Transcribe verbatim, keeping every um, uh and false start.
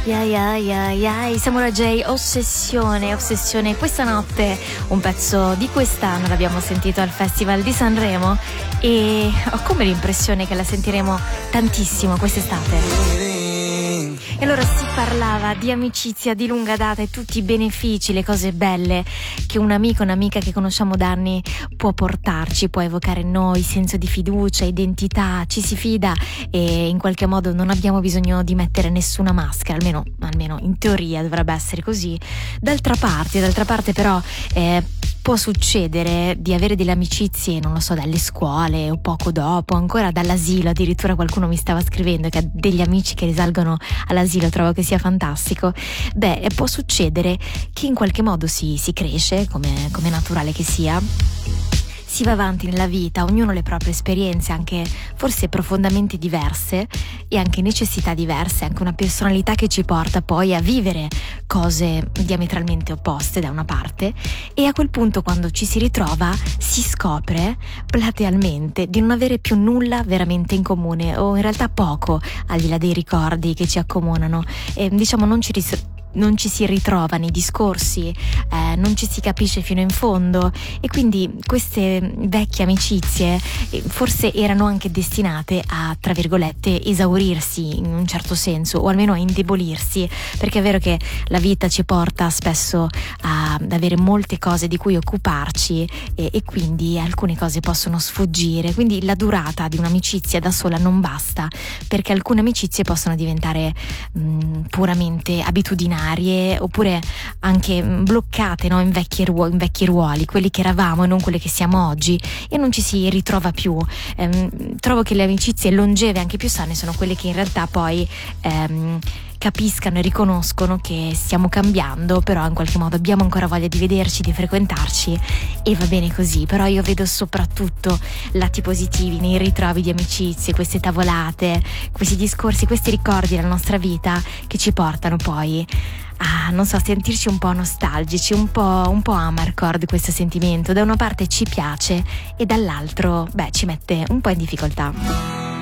Yeah, yeah, yeah, yeah. Samurai J, Ossessione, Ossessione. Questa notte un pezzo di quest'anno l'abbiamo sentito al Festival di Sanremo e ho come l'impressione che la sentiremo tantissimo quest'estate. E allora si parlava di amicizia di lunga data e tutti i benefici, le cose belle che un amico, un'amica che conosciamo da anni può portarci, può evocare in noi senso di fiducia, identità, ci si fida e in qualche modo non abbiamo bisogno di mettere nessuna maschera, almeno, almeno in teoria dovrebbe essere così. D'altra parte, d'altra parte però eh, può succedere di avere delle amicizie, non lo so, dalle scuole o poco dopo, ancora dall'asilo, addirittura qualcuno mi stava scrivendo che ha degli amici che risalgono all'asilo, trovo che sia fantastico. Beh, può succedere che in qualche modo si, si cresce, come, come è naturale che sia, si va avanti nella vita, ognuno ha le proprie esperienze, anche forse profondamente diverse e anche necessità diverse, anche una personalità che ci porta poi a vivere cose diametralmente opposte da una parte, e a quel punto quando ci si ritrova si scopre platealmente di non avere più nulla veramente in comune, o in realtà poco al di là dei ricordi che ci accomunano, e diciamo non ci ris- non ci si ritrova nei discorsi, eh, non ci si capisce fino in fondo, e quindi queste vecchie amicizie eh, forse erano anche destinate a, tra virgolette, esaurirsi in un certo senso, o almeno a indebolirsi, perché è vero che la vita ci porta spesso a, ad avere molte cose di cui occuparci e, e quindi alcune cose possono sfuggire, quindi la durata di un'amicizia da sola non basta, perché alcune amicizie possono diventare mh, puramente abitudinarie oppure anche bloccate, no? in, vecchi ruoli, in vecchi ruoli, quelli che eravamo e non quelli che siamo oggi, e non ci si ritrova più. Ehm, trovo che le amicizie longeve, anche più sane, sono quelle che in realtà poi ehm, capiscano e riconoscono che stiamo cambiando, però in qualche modo abbiamo ancora voglia di vederci, di frequentarci, e va bene così. Però io vedo soprattutto lati positivi nei ritrovi di amicizie, queste tavolate, questi discorsi, questi ricordi della nostra vita che ci portano poi a, non so, sentirci un po' nostalgici, un po', un po' amarcord questo sentimento. Da una parte ci piace e dall'altro, beh, ci mette un po' in difficoltà.